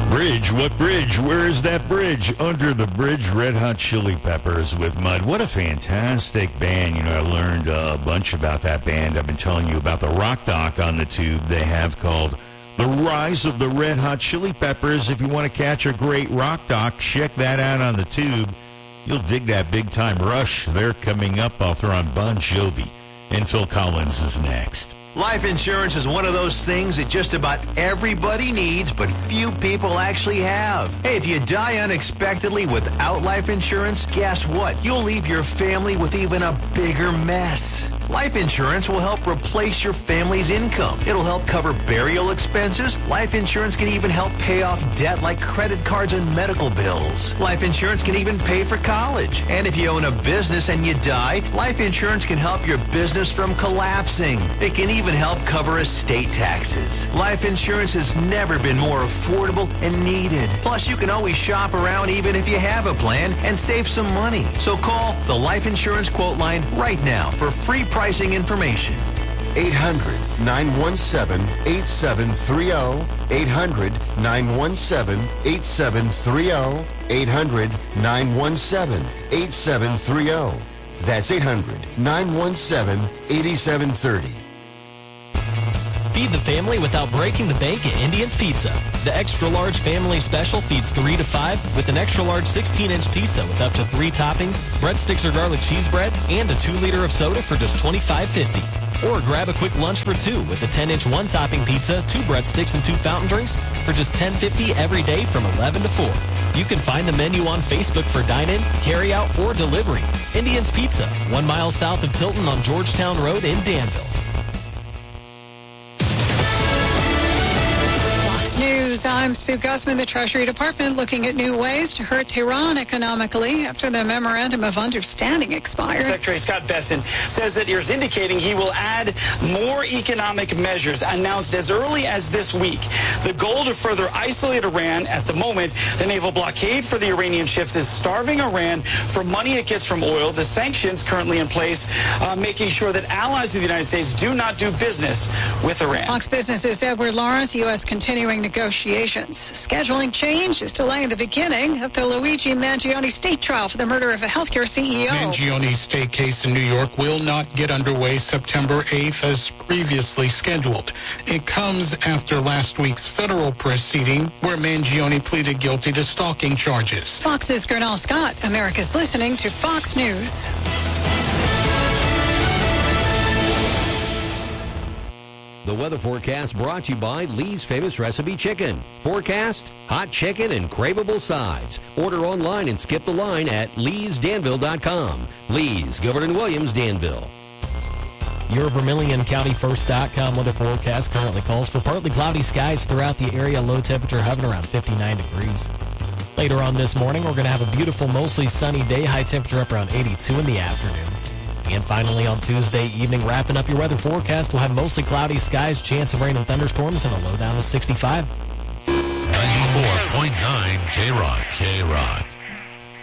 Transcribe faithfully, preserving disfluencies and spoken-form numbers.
Bridge? What bridge? Where is that bridge? Under the Bridge, Red Hot Chili Peppers with Mud. What a fantastic band. You know, I learned a bunch about that band. I've been telling you about the rock doc on the tube they have called The Rise of the Red Hot Chili Peppers. If you want to catch a great rock doc, check that out on the tube. You'll dig that big time Rush. They're coming up. I'll throw on Bon Jovi. And Phil Collins is next. Life insurance is one of those things that just about everybody needs, but few people actually have. Hey, if you die unexpectedly without life insurance, guess what? You'll leave your family with even a bigger mess. Life insurance will help replace your family's income. It'll help cover burial expenses. Life insurance can even help pay off debt like credit cards and medical bills. Life insurance can even pay for college. And if you own a business and you die, life insurance can help your business from collapsing. It can even help cover estate taxes. Life insurance has never been more affordable and needed. Plus, you can always shop around even if you have a plan and save some money. So call the Life Insurance Quote Line right now for free pricing information. eight hundred, nine one seven, eight seven three zero. eight hundred, nine one seven, eight seven three zero. eight hundred, nine one seven, eight seven three zero. That's eight hundred, nine one seven, eight seven three zero. Feed the family without breaking the bank at Indian's Pizza. The extra-large family special feeds three to five with an extra-large sixteen-inch pizza with up to three toppings, breadsticks or garlic cheese bread, and a two liter of soda for just twenty-five fifty. Or grab a quick lunch for two with a ten-inch one-topping pizza, two breadsticks, and two fountain drinks for just ten fifty every day from eleven to four. You can find the menu on Facebook for dine-in, carry-out, or delivery. Indian's Pizza, one mile south of Tilton on Georgetown Road in Danville. News. I'm Sue Gussman. The Treasury Department looking at new ways to hurt Tehran economically after the Memorandum of Understanding expired. Secretary Scott Bessent says that is indicating he will add more economic measures announced as early as this week. The goal to further isolate Iran. At the moment, the naval blockade for the Iranian ships is starving Iran for money it gets from oil. The sanctions currently in place, uh, making sure that allies of the United States do not do business with Iran. Fox Business's Edward Lawrence, U S continuing negotiations. Scheduling change is delaying the beginning of the Luigi Mangione state trial for the murder of a healthcare C E O. Mangione's state case in New York will not get underway September eighth as previously scheduled. It comes after last week's federal proceeding where Mangione pleaded guilty to stalking charges. Fox's Gernal Scott. America's listening to Fox News. The weather forecast brought to you by Lee's Famous Recipe Chicken. Forecast, hot chicken, and craveable sides. Order online and skip the line at lees danville dot com. Lee's, Gilbert and Williams, Danville. Your Vermilion County First dot com weather forecast currently calls for partly cloudy skies throughout the area. Low temperature hovering around fifty-nine degrees. Later on this morning, we're going to have a beautiful, mostly sunny day. High temperature up around eighty-two in the afternoon. And finally, on Tuesday evening, wrapping up your weather forecast, we'll have mostly cloudy skies, chance of rain and thunderstorms, and a low down to sixty-five. ninety-four point nine K-Rock. K-Rock.